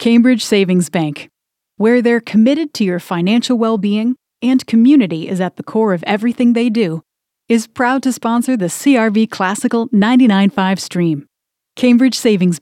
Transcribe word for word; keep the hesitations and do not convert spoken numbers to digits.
Cambridge Savings Bank, where they're committed to your financial well-being and community is at the core of everything they do, is proud to sponsor the C R V Classical ninety-nine point five stream. Cambridge Savings